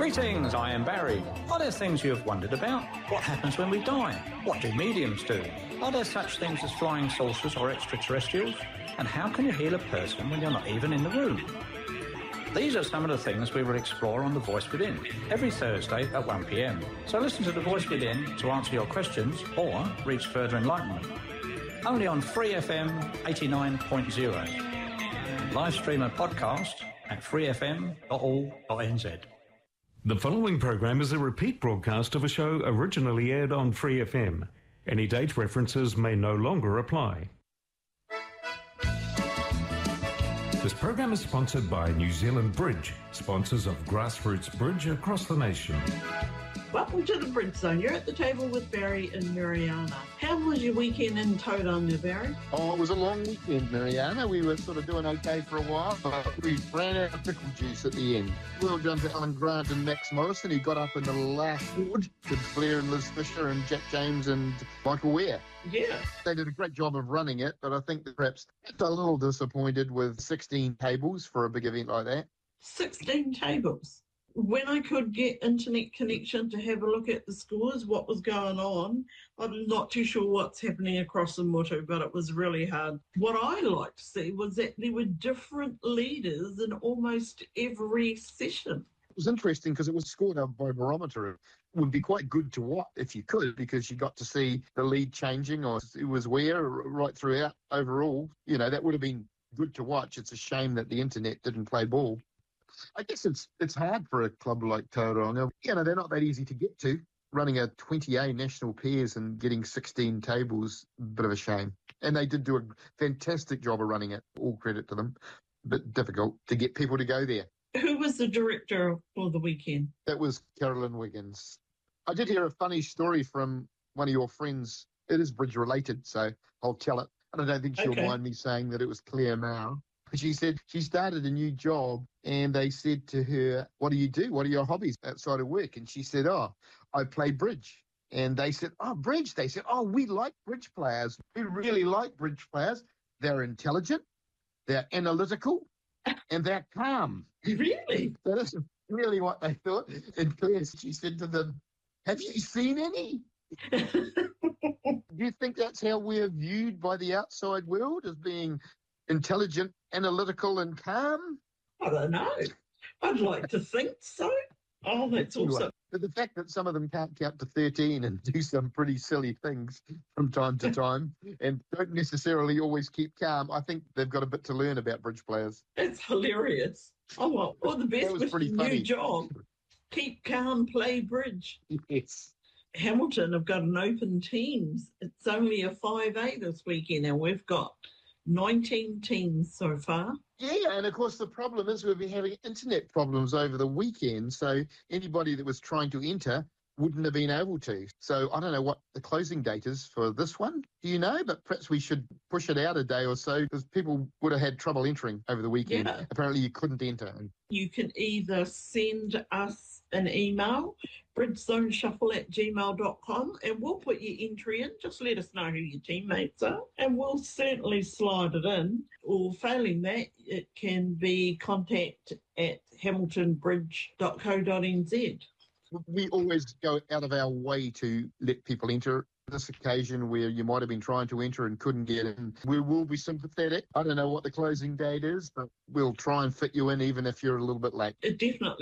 Greetings, I am Barry. Are there things you have wondered about? What happens when we die? What do mediums do? Are there such things as flying saucers or extraterrestrials? And how can you heal a person when you're not even in the room? These are some of the things we will explore on The Voice Within, every Thursday at 1 p.m. So listen to The Voice Within to answer your questions or reach further enlightenment. Only on Free FM 89.0. Live stream and podcast at freefm.org.nz. The following program is a repeat broadcast of a show originally aired on Free FM. Any date references may no longer apply. This program is sponsored by New Zealand Bridge, sponsors of grassroots bridge across the nation. Welcome to the Bridge Zone. You're at the table with Barry and Mariana. How was your weekend in Tauranga, Barry? Oh, it was a long weekend, Mariana. We were sort of doing okay for a while, but we ran out of pickle juice at the end. Well done to Alan Grant and Max Morrison, who got up in the last ward with Blair and Liz Fisher and Jack James and Michael Ware. Yeah. They did a great job of running it, but I think that perhaps a little disappointed with 16 tables for a big event like that. 16 tables. When I could get internet connection to have a look at the scores, what was going on, I'm not too sure what's happening across the Motu, but it was really hard. What I liked to see was that there were different leaders in almost every session. It was interesting because it was scored up by barometer. It would be quite good to watch if you could, because you got to see the lead changing, or it was where right throughout overall. You know, that would have been good to watch. It's a shame that the internet didn't play ball. I guess it's hard for a club like Tauranga. You know, they're not that easy to get to. Running a 20A national pairs and getting 16 tables, a bit of a shame. And they did do a fantastic job of running it. All credit to them. A bit difficult to get people to go there. Who was the director for the weekend? That was Carolyn Wiggins. I did hear a funny story from one of your friends. It is bridge related, so I'll tell it. And I don't think she'll mind me saying that it was Claire Mao. She said she started a new job and they said to her, what do you do? What are your hobbies outside of work? And she said, I play bridge. And they said, bridge. They said, we like bridge players. We really like bridge players. They're intelligent, they're analytical, and they're calm. Really? That is really what they thought. And Claire, she said to them, have you seen any? Do you think that's how we're viewed by the outside world, as being intelligent, analytical and calm? I don't know. I'd like to think so. Oh, that's awesome. But the fact that some of them can't count to 13 and do some pretty silly things from time to time and don't necessarily always keep calm, I think they've got a bit to learn about bridge players. It's hilarious. Oh, well, all the best with your new job. Keep calm, play bridge. Yes. Hamilton have got an open teams. It's only a 5A this weekend and we've got 19 teams so far. Yeah, and of course the problem is we've been having internet problems over the weekend, so anybody that was trying to enter wouldn't have been able to. So I don't know what the closing date is for this one. Do you know? But perhaps we should push it out a day or so, because people would have had trouble entering over the weekend. Yeah. Apparently you couldn't enter. You can either send us an email, bridgezoneshuffle@gmail.com, and we'll put your entry in. Just let us know who your teammates are, and we'll certainly slide it in. Or failing that, it can be contact@hamiltonbridge.co.nz. We always go out of our way to let people enter. This occasion where you might have been trying to enter and couldn't get in, we will be sympathetic. I don't know what the closing date is, but we'll try and fit you in even if you're a little bit late. Definitely.